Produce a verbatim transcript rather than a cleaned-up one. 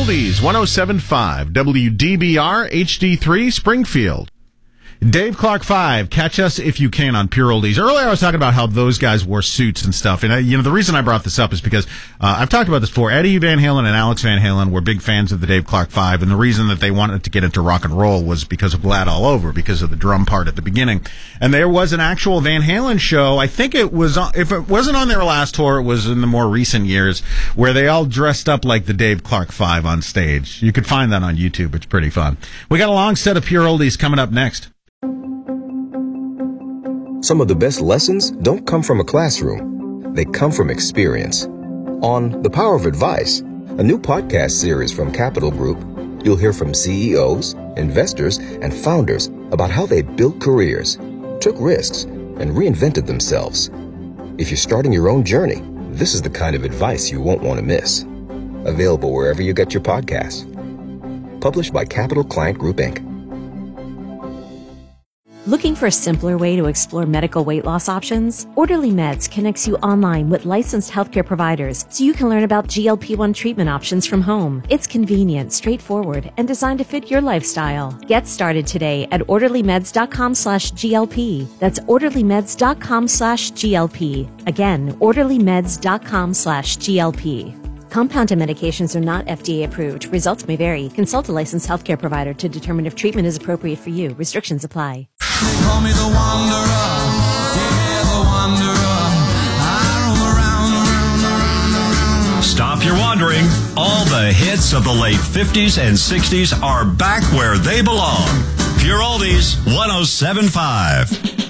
Oldies, one oh seven point five, W D B R, H D three, Springfield. Dave Clark five, catch us if you can on Pure Oldies. Earlier I was talking about how those guys wore suits and stuff, and uh, you know the reason I brought this up is because uh, I've talked about this before. Eddie Van Halen and Alex Van Halen were big fans of the Dave Clark five, and the reason that they wanted to get into rock and roll was because of Glad All Over, because of the drum part at the beginning. And there was an actual Van Halen show, I think it was, on, if it wasn't on their last tour, it was in the more recent years, where they all dressed up like the Dave Clark five on stage. You could find that on YouTube. It's pretty fun. We got a long set of Pure Oldies coming up next. Some of the best lessons don't come from a classroom. They come from experience. On The Power of Advice, a new podcast series from Capital Group, you'll hear from C E Os, investors, and founders about how they built careers, took risks, and reinvented themselves. If you're starting your own journey, this is the kind of advice you won't want to miss. Available wherever you get your podcasts. Published by Capital Client Group, Incorporated. Looking for a simpler way to explore medical weight loss options? Orderly Meds connects you online with licensed healthcare providers so you can learn about G L P one treatment options from home. It's convenient, straightforward, and designed to fit your lifestyle. Get started today at orderlymeds.com slash GLP. That's orderlymeds.com slash GLP. Again, orderlymeds.com slash GLP. Compounded medications are not F D A approved. Results may vary. Consult a licensed healthcare provider to determine if treatment is appropriate for you. Restrictions apply. Call me the wanderer, yeah, the wanderer. I roam around, around, around, around. Stop your wandering. All the hits of the late fifties and sixties are back where they belong. Pure Oldies, one oh seven point five.